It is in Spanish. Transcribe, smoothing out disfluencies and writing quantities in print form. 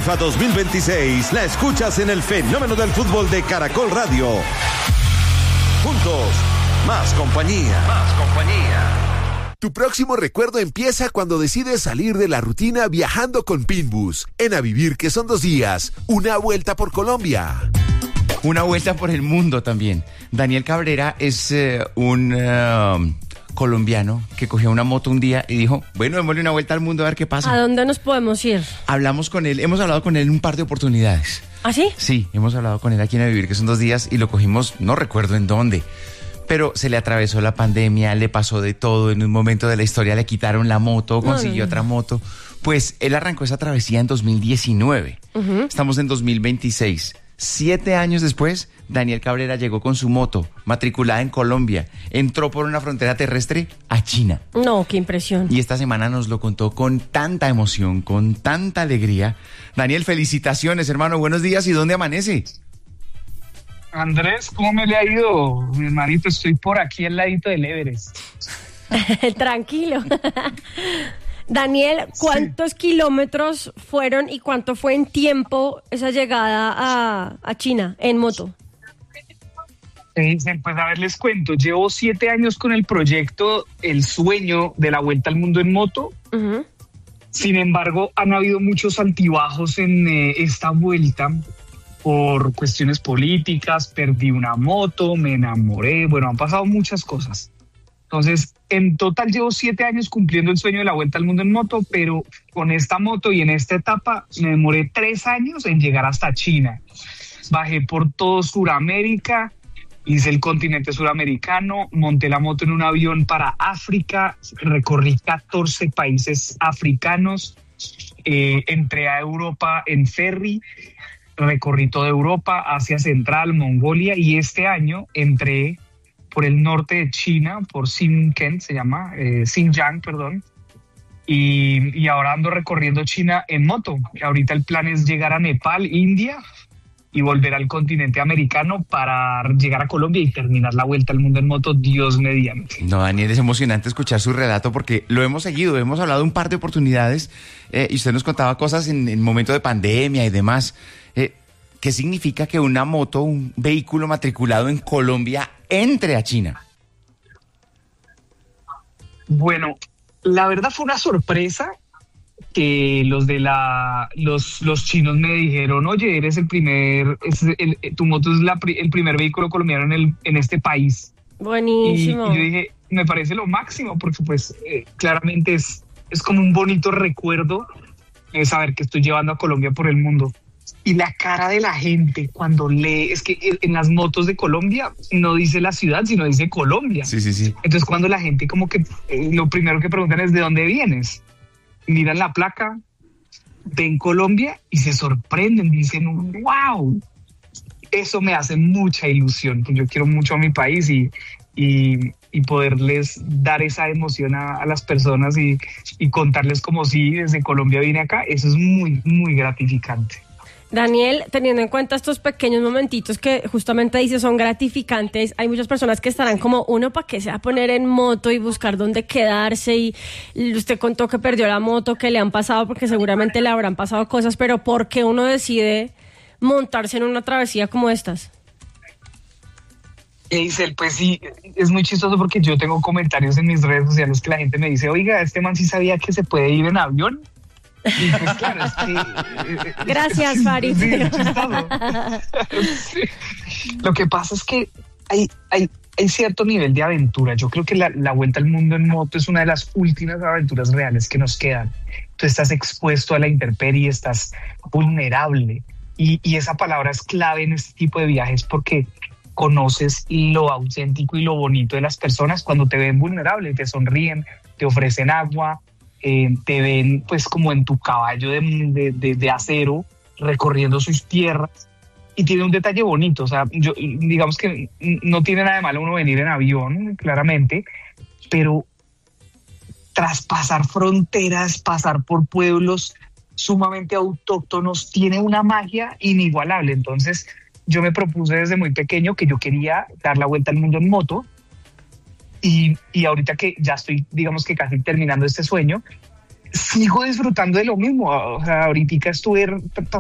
FIFA 2026 la escuchas en el fenómeno del fútbol de Caracol Radio. Juntos, más compañía. Más compañía. Tu próximo recuerdo empieza cuando decides salir de la rutina viajando con Pinbus. En A Vivir, que son 2 días, una vuelta por Colombia. Una vuelta por el mundo también. Daniel Cabrera es un colombiano que cogió una moto un día y dijo, bueno, démosle una vuelta al mundo a ver qué pasa. ¿A dónde nos podemos ir? Hablamos con él, hemos hablado con él en un par de oportunidades. ¿Ah, sí? Sí, hemos hablado con él aquí en A Vivir, que son 2 días, y lo cogimos, no recuerdo en dónde. Pero se le atravesó la pandemia, le pasó de todo, en un momento de la historia le quitaron la moto, consiguió otra moto. Pues él arrancó esa travesía en 2019. Estamos en 2026. 7 años después, Daniel Cabrera llegó con su moto, matriculada en Colombia, entró por una frontera terrestre a China. No, qué impresión. Y esta semana nos lo contó con tanta emoción, con tanta alegría. Daniel, felicitaciones, hermano, buenos días, ¿y dónde amanece? Andrés, ¿cómo me le ha ido? Mi hermanito, estoy por aquí al ladito del Everest. Tranquilo. Daniel, ¿cuántos kilómetros fueron y cuánto fue en tiempo esa llegada a China en moto? Pues a ver, les cuento. Llevo 7 años con el proyecto, el sueño de la vuelta al mundo en moto. Sin embargo, han habido muchos altibajos en esta vuelta por cuestiones políticas. Perdí una moto, me enamoré, bueno, han pasado muchas cosas. Entonces, en total llevo 7 años cumpliendo el sueño de la vuelta al mundo en moto, pero con esta moto y en esta etapa me demoré 3 años en llegar hasta China. Bajé por todo Sudamérica, hice el continente suramericano, monté la moto en un avión para África, recorrí 14 países africanos, entré a Europa en ferry, recorrí toda Europa, Asia Central, Mongolia, y este año entré por el norte de China, por Xinjiang, y ahora ando recorriendo China en moto. Ahorita el plan es llegar a Nepal, India, y volver al continente americano para llegar a Colombia y terminar la vuelta al mundo en moto, Dios mediante. No, Daniel, es emocionante escuchar su relato porque lo hemos seguido, hemos hablado un par de oportunidades y usted nos contaba cosas en momento de pandemia y demás. ¿Qué significa que una moto, un vehículo matriculado en Colombia, entre a China? Bueno, la verdad fue una sorpresa que los chinos me dijeron, oye, eres tu moto es el primer vehículo colombiano en este país. Buenísimo. Y yo dije, me parece lo máximo, porque pues claramente es como un bonito recuerdo saber que estoy llevando a Colombia por el mundo. Y la cara de la gente cuando lee, es que en las motos de Colombia no dice la ciudad, sino dice Colombia. Sí. Entonces cuando la gente como que lo primero que preguntan es ¿de dónde vienes? Miran la placa, ven Colombia y se sorprenden, dicen wow. Eso me hace mucha ilusión, que yo quiero mucho a mi país y poderles dar esa emoción a las personas y contarles como si desde Colombia vine acá. Eso es muy, muy gratificante. Daniel, teniendo en cuenta estos pequeños momentitos que justamente dice son gratificantes, hay muchas personas que estarán como, uno, ¿para qué se va a poner en moto y buscar dónde quedarse? Y usted contó que perdió la moto, que le han pasado, porque seguramente le habrán pasado cosas, pero ¿por qué uno decide montarse en una travesía como estas? Isel, pues sí, es muy chistoso porque yo tengo comentarios en mis redes sociales que la gente me dice, oiga, este man sí sabía que se puede ir en avión. Y pues claro, es que... Gracias, Farid. Sí, es chistoso. Sí. Lo que pasa es que hay cierto nivel de aventura. Yo creo que la vuelta al mundo en moto es una de las últimas aventuras reales que nos quedan. Tú estás expuesto a la intemperie, estás vulnerable. Y esa palabra es clave en este tipo de viajes porque conoces lo auténtico y lo bonito de las personas cuando te ven vulnerable, te sonríen, te ofrecen agua, te ven pues como en tu caballo de acero recorriendo sus tierras. Y tiene un detalle bonito, o sea, digamos que no tiene nada de malo uno venir en avión, claramente, pero traspasar fronteras, pasar por pueblos sumamente autóctonos, tiene una magia inigualable. Entonces yo me propuse desde muy pequeño que yo quería dar la vuelta al mundo en moto, y ahorita que ya estoy, digamos que casi terminando este sueño, sigo disfrutando de lo mismo. O sea, ahorita estuve